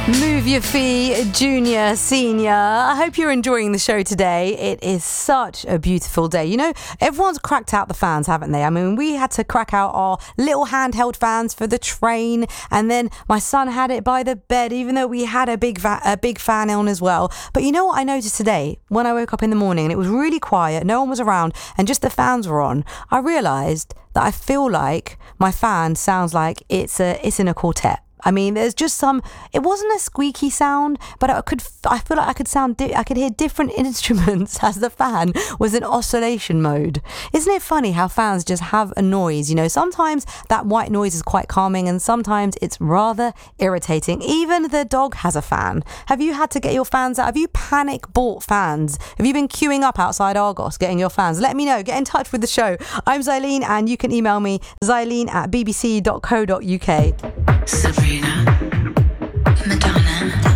Move your feet, junior, senior. I hope you're enjoying the show today. It is such a beautiful day. You know, everyone's cracked out the fans, haven't they? I mean, we had to crack out our little handheld fans for the train, and then my son had it by the bed, even though we had a big fan on as well. But you know what I noticed today when I woke up in the morning and it was really quiet, no one was around, and just the fans were on? I realised that I feel like my fan sounds like it's in a quartet. I mean, there's just it wasn't a squeaky sound, but I feel like I could hear different instruments as the fan was in oscillation mode. Isn't it funny how fans just have a noise? You know, sometimes that white noise is quite calming and sometimes it's rather irritating. Even the dog has a fan. Have you had to get your fans out? Have you panic bought fans? Have you been queuing up outside Argos getting your fans? Let me know. Get in touch with the show. I'm Zylene and you can email me, zylene@bbc.co.uk. Sabrina.